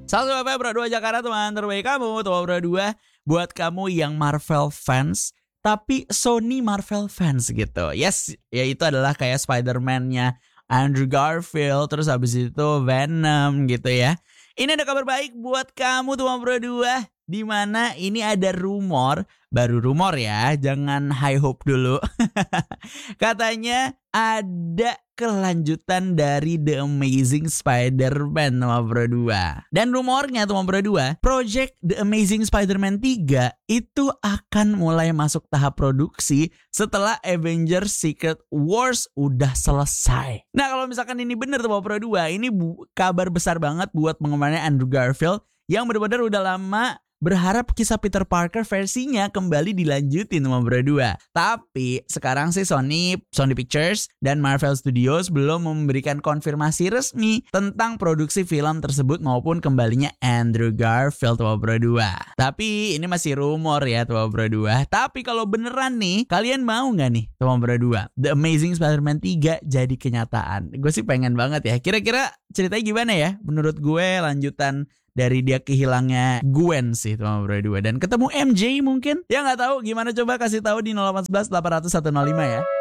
Satu FM Pro 2 Jakarta, teman terbaik kamu. Teman Pro 2 buat kamu yang Marvel fans tapi Sony Marvel fans gitu. Yes, ya itu adalah kayak Spider-Man-nya Andrew Garfield, terus habis itu Venom gitu ya. Ini ada kabar baik buat kamu teman Pro 2, di mana ini ada rumor, baru rumor ya, jangan high hope dulu. Katanya ada kelanjutan dari The Amazing Spider-Man teman Pro 2. Dan rumornya teman Pro 2, project The Amazing Spider-Man 3 itu akan mulai masuk tahap produksi setelah Avengers Secret Wars udah selesai. Nah, kalau misalkan ini bener teman Pro 2, ini kabar besar banget buat penggemarnya Andrew Garfield yang benar-benar udah lama berharap kisah Peter Parker versinya kembali dilanjutin sama berdua. Tapi sekarang sih Sony Pictures dan Marvel Studios belum memberikan konfirmasi resmi tentang produksi film tersebut maupun kembalinya Andrew Garfield sama berdua. Tapi ini masih rumor ya sama berdua. Tapi kalau beneran nih, kalian mau nggak nih sama berdua The Amazing Spider-Man 3 jadi kenyataan? Gue sih pengen banget ya. Kira-kira ceritanya gimana ya? Menurut gue lanjutan dari dia kehilangnya Gwen sih teman berdua dan ketemu MJ mungkin. Ya nggak tahu gimana, coba kasih tahu di 0811 800 105 ya.